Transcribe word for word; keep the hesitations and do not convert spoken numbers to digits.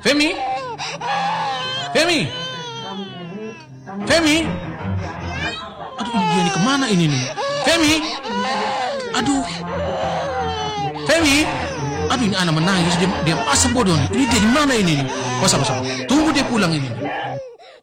Femi? Femi? Femi? Aduh, ini dia nih kemana ini nih? Femi? Aduh. Femi? Aduh, ini anak menangis. Dia, dia masa bodoh nih. Ini dia di mana ini nih? Masa, masa. Tunggu dia pulang ini.